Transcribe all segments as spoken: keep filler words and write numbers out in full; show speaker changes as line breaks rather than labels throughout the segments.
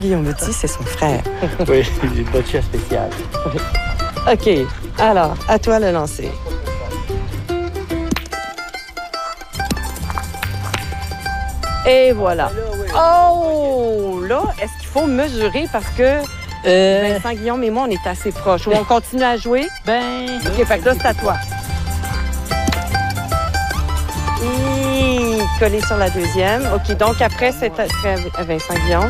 Guillaume Bouty, c'est son frère.
Oui, j'ai pas de chef spécial.
OK. Alors, à toi le lancer. Et voilà. Oh! Là, est-ce qu'il faut mesurer parce que
Euh,
Vincent, Guillaume et moi, on est assez proches. Ou on continue à jouer?
ben...
OK, fait que là, c'est à toi. Et collé sur la deuxième. OK, donc après, c'est à, c'est à Vincent Guillaume.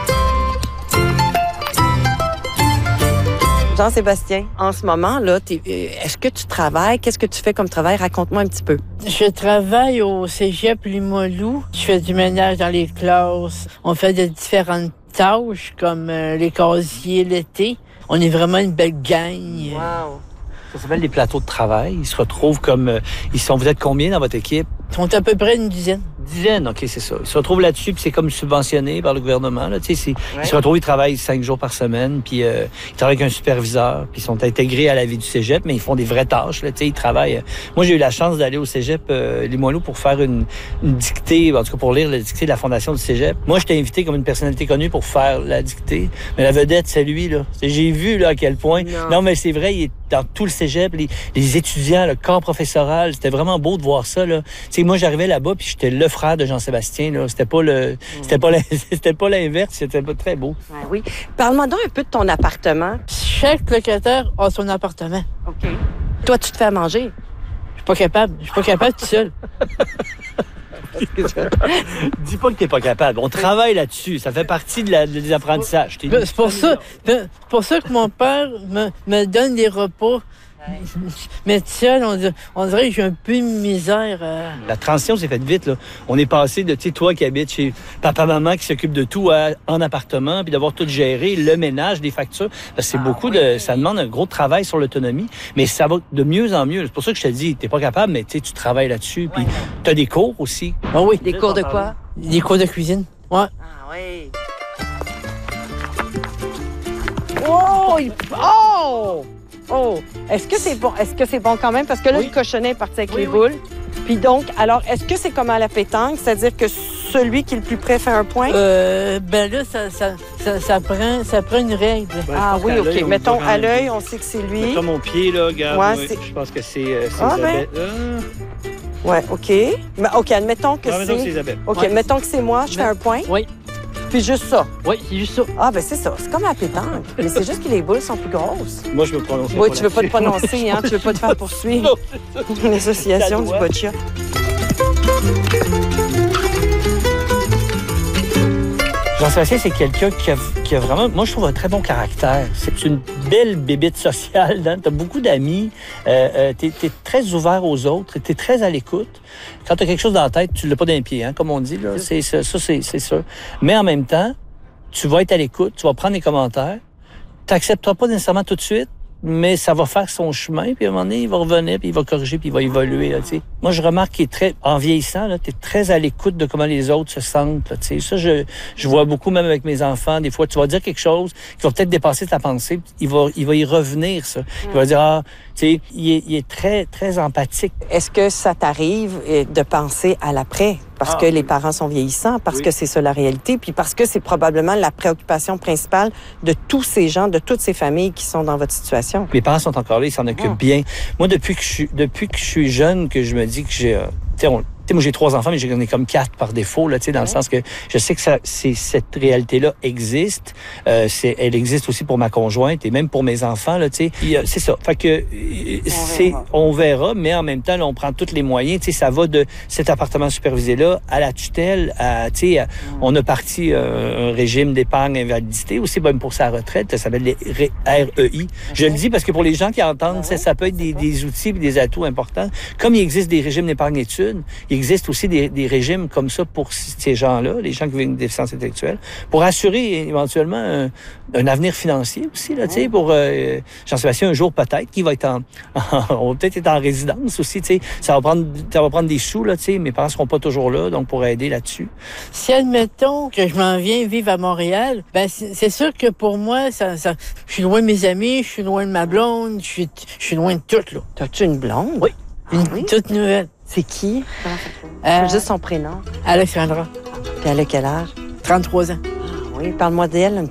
Jean-Sébastien, en ce moment, là, t'es- euh, est-ce que tu travailles? Qu'est-ce que tu fais comme travail? Raconte-moi un petit peu.
Je travaille au cégep Limoilou. Je fais du ménage dans les classes. On fait de différentes tâches, comme euh, les casiers l'été. On est vraiment une belle gang.
Wow.
Ça s'appelle des plateaux de travail. Ils se retrouvent comme... euh, ils sont, vous êtes combien dans votre équipe?
Ils sont à peu près une dizaine.
Dizaine, OK, c'est ça. Ils se retrouvent là-dessus, puis c'est comme subventionné par le gouvernement. Là. Tu sais, c'est-
Ouais.
Ils se retrouvent, ils travaillent cinq jours par semaine, puis euh, ils travaillent avec un superviseur, puis ils sont intégrés à la vie du cégep, mais ils font des vraies tâches. Là. Tu sais, ils travaillent. euh, Moi, j'ai eu la chance d'aller au cégep euh, Limoilou pour faire une, une dictée, en tout cas pour lire la dictée de la fondation du cégep. Moi, j'étais invité comme une personnalité connue pour faire la dictée, mais la vedette, c'est lui. Là. C'est- J'ai vu là, à quel point...
Non.
Non, mais c'est vrai, il est dans tout le cégep, les, les étudiants, le corps professoral, c'était vraiment beau de voir ça. Là. Tu sais, moi, j'arrivais là-bas, puis j'étais le frère de Jean-Sébastien. Là. C'était pas le, c'était pas la- c'était pas l'inverse, c'était pas très beau.
Ouais, oui. Parle-moi donc un peu de ton appartement.
Chaque locataire a son appartement.
OK. Toi, tu te fais à manger.
Je suis pas capable. Je suis pas capable tout seul.
Dis pas que t'es pas capable. On travaille là-dessus. Ça fait partie de la- des apprentissages. Je t'ai dit.
C'est pour ça, c'est pour ça que mon père me, me donne des repas. Mais tout seul, on, dir- on dirait que j'ai un peu de misère. euh.
La transition s'est faite vite. Là. On est passé de, tu sais, toi qui habites chez papa-maman qui s'occupe de tout à- en appartement, puis d'avoir tout géré, le ménage, les factures. Parce que c'est beaucoup de... Ça demande un gros travail sur l'autonomie, mais ça va de mieux en mieux. C'est pour ça que je te dis, t'es pas capable, mais tu sais, tu travailles là-dessus. Puis t'as des cours aussi.
Ah oui,
Des cours de quoi?
des cours de cuisine. Ouais.
Ah oui. Oh! Il... Oh! Oh! Est-ce que c'est bon? Est-ce que c'est bon quand même? Parce que là,
Oui.
le cochonnet est parti avec
Oui,
les
oui.
boules. Puis donc, alors, est-ce que c'est comme à la pétanque? C'est-à-dire que celui qui est le plus près fait un point?
Euh, ben là, ça, ça, ça, ça prend, ça prend une règle.
ah oui, OK. Mettons, à l'œil, on sait que c'est lui.
Mettons mon pied, là, regarde.
Ouais,
ouais,
c'est-
je pense que c'est euh, c'est
Ah,
Isabelle.
Ouais, OK. Mais, OK, admettons que
Ah, mettons que c'est
c'est...
Isabelle.
OK,
Ouais.
mettons que c'est moi, je fais un point.
Oui,
Puis juste ça.
oui, c'est juste ça.
Ah, ben c'est ça. C'est comme à la pétanque. Mais c'est juste que les boules sont plus grosses.
Moi, je me prononce
Oui, tu veux pas te prononcer, hein? Tu veux pas te faire poursuivre. L'association du
Ça doit.
boccia.
Jean-Sébastien, c'est quelqu'un qui a, qui a vraiment, moi, je trouve, un très bon caractère. C'est une belle bébite sociale. Hein? Tu as beaucoup d'amis. Euh, euh, tu es très ouvert aux autres. Tu es très à l'écoute. Quand tu as quelque chose dans la tête, tu l'as pas d'un pied, hein, comme on dit. Là. C'est, ça, ça c'est, c'est ça. Mais en même temps, tu vas être à l'écoute. Tu vas prendre des commentaires. Tu n'accepteras pas nécessairement tout de suite, mais ça va faire son chemin, puis à un moment donné, il va revenir, puis il va corriger, puis il va évoluer. Là, tu sais. Moi, je remarque qu'il est très, en vieillissant, tu es très à l'écoute de comment les autres se sentent. Là, tu sais. Ça, je, je vois beaucoup, même avec mes enfants, des fois, tu vas dire quelque chose qui va peut-être dépasser ta pensée, puis il va, il va y revenir, ça. Il va dire, ah, tu sais, il est, il est très, très empathique.
Est-ce que ça t'arrive euh, de penser à l'après? Parce
Ah,
que
oui.
les parents sont vieillissants, parce
Oui.
que c'est ça la réalité, puis parce que c'est probablement la préoccupation principale de tous ces gens, de toutes ces familles qui sont dans votre situation.
Mes parents sont encore là, ils s'en occupent
Ah.
bien. Moi, depuis que je suis, depuis que je suis jeune, que je me dis que j'ai, euh, tu sais, on- tu sais, moi, j'ai trois enfants, mais j'en ai comme quatre par défaut, là, tu sais, dans le sens que je sais que ça, c'est, cette réalité-là existe. Euh, c'est, elle existe aussi pour ma conjointe et même pour mes enfants, là, tu sais. Puis, euh, c'est ça. Fait que, euh, c'est,
verra.
on verra, mais en même temps, là, on prend tous les moyens. Tu sais, ça va de cet appartement supervisé-là à la tutelle, à, tu sais, à- on a parti euh, un régime d'épargne invalidité aussi, même pour sa retraite. Ça s'appelle les R E I. Je le dis parce que pour les gens qui entendent, ça, ça peut être des, des outils et des atouts importants. Comme il existe des régimes d'épargne études, il existe aussi des, des régimes comme ça pour ces gens-là, les gens qui vivent une déficience intellectuelle, pour assurer éventuellement un, un avenir financier aussi, là, tu sais, pour euh, Jean-Sébastien, un jour peut-être, qui va être en, on va peut-être être en résidence aussi, tu sais, ça va prendre, ça va prendre des sous, là, tu sais, mes parents seront pas toujours là, donc pour aider là-dessus.
Si admettons que je m'en viens vivre à Montréal, ben c'est c'est sûr que pour moi, ça, ça, je suis loin de mes amis, je suis loin de ma blonde, je suis, je suis loin de tout, là.
T'as-tu une blonde?
Oui. Une
Ah oui?
toute nouvelle.
C'est qui?
Euh,
Juste son prénom.
Alexandra,
Puis elle a quel âge?
trente-trois ans.
Ah oui. Oui, parle-moi d'elle un